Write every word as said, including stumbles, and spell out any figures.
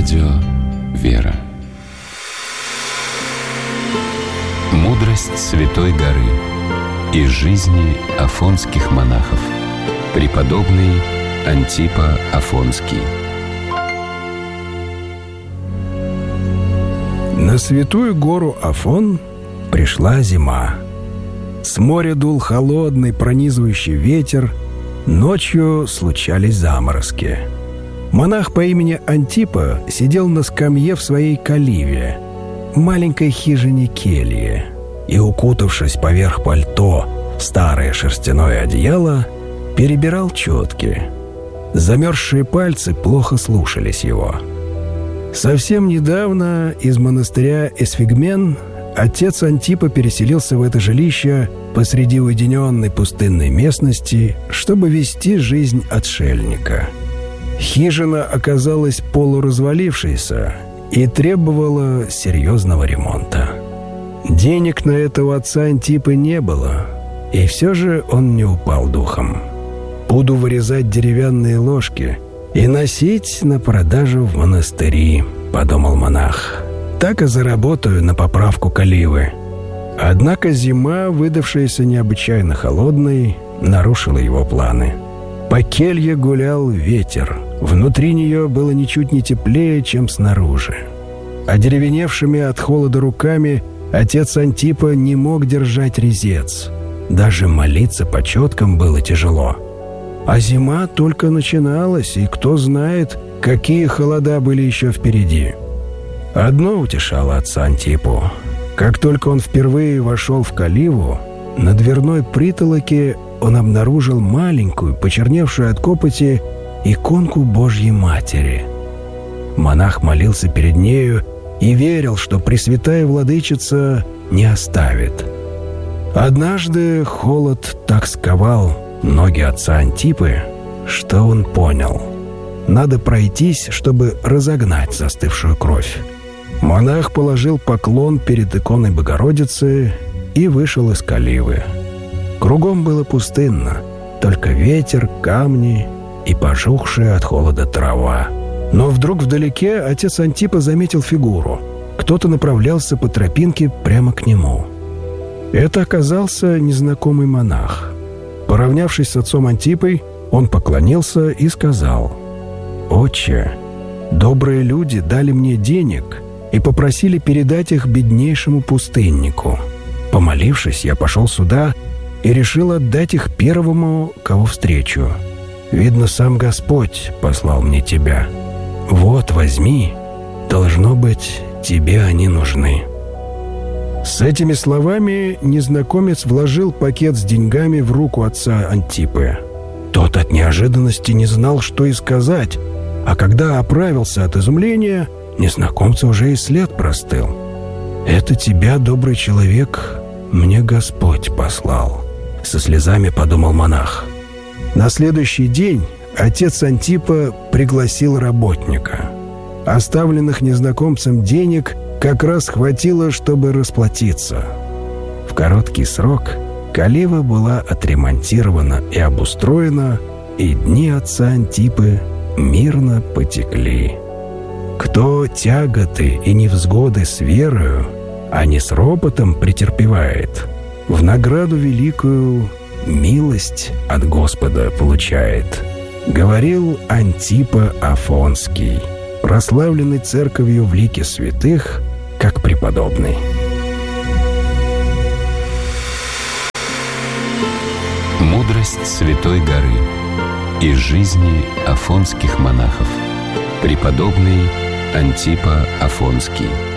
Радио «Вера». Мудрость Святой горы из жизни афонских монахов. Преподобный Антипа Афонский. На святую гору Афон пришла зима. С моря дул холодный пронизывающий ветер, ночью случались заморозки. Монах по имени Антипа сидел на скамье в своей каливе, маленькой хижине келье, и, укутавшись поверх пальто в старое шерстяное одеяло, перебирал четки. Замерзшие пальцы плохо слушались его. Совсем недавно из монастыря Эсфигмен отец Антипа переселился в это жилище посреди уединенной пустынной местности, чтобы вести жизнь отшельника. Хижина оказалась полуразвалившейся и требовала серьезного ремонта. Денег на это у отца Антипы не было, и все же он не упал духом. «Буду вырезать деревянные ложки и носить на продажу в монастыри», — подумал монах. «Так и заработаю на поправку каливы». Однако зима, выдавшаяся необычайно холодной, нарушила его планы. По келье гулял ветер. Внутри нее было ничуть не теплее, чем снаружи. Одеревеневшими от холода руками отец Антипа не мог держать резец. Даже молиться по четкам было тяжело. А зима только начиналась, и кто знает, какие холода были еще впереди. Одно утешало отца Антипу. Как только он впервые вошел в каливу, на дверной притолоке он обнаружил маленькую, почерневшую от копоти, иконку Божьей Матери. Монах молился перед нею и верил, что Пресвятая Владычица не оставит. Однажды холод так сковал ноги отца Антипы, что он понял: надо пройтись, чтобы разогнать застывшую кровь. Монах положил поклон перед иконой Богородицы и вышел из каливы. Кругом было пустынно, только ветер, камни и пожухшая от холода трава. Но вдруг вдалеке отец Антипа заметил фигуру. Кто-то направлялся по тропинке прямо к нему. Это оказался незнакомый монах. Поравнявшись с отцом Антипой, он поклонился и сказал: «Отче, добрые люди дали мне денег и попросили передать их беднейшему пустыннику. Помолившись, я пошел сюда и решил отдать их первому, кого встречу. Видно, сам Господь послал мне тебя. Вот, возьми, должно быть, тебе они нужны». С этими словами незнакомец вложил пакет с деньгами в руку отца Антипы. Тот от неожиданности не знал, что и сказать, а когда оправился от изумления, незнакомца уже и след простыл. «Это тебя, добрый человек, мне Господь послал», — со слезами подумал монах. На следующий день отец Антипа пригласил работника. Оставленных незнакомцем денег как раз хватило, чтобы расплатиться. В короткий срок калива была отремонтирована и обустроена, и дни отца Антипы мирно потекли. Кто тяготы и невзгоды с верою, а не с ропотом претерпевает, в награду великую милость от Господа получает, говорил Антипа Афонский, прославленный церковью в лике святых как преподобный. Мудрость Святой горы из жизни афонских монахов. Преподобный Антипа Афонский.